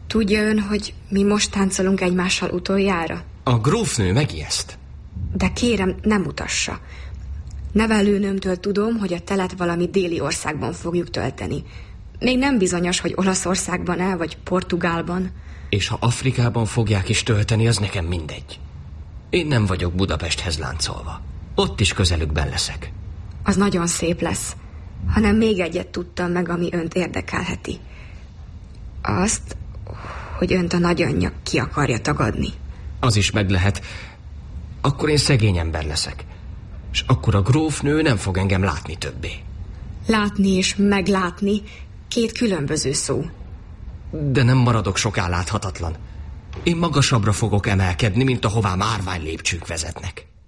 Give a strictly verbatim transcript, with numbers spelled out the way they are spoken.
Tudja ön, hogy mi most táncolunk egymással utoljára? A grófnő megijeszt. De kérem, nem mutassa. Nevelőnőmtől tudom, hogy a telet valami déli országban fogjuk tölteni. Még nem bizonyos, hogy Olaszországban el, vagy Portugálban. És ha Afrikában fogják is tölteni, az nekem mindegy. Én nem vagyok Budapesthez láncolva. Ott is közelükben leszek. Az nagyon szép lesz. Hanem még egyet tudtam meg, ami önt érdekelheti. Azt, hogy önt a nagyanyja ki akarja tagadni. Az is meg lehet. Akkor én szegény ember leszek. És akkor a grófnő nem fog engem látni többé. Látni és meglátni két különböző szó. De nem maradok soká láthatatlan. Én magasabbra fogok emelkedni, mint ahová márvány lépcsők vezetnek.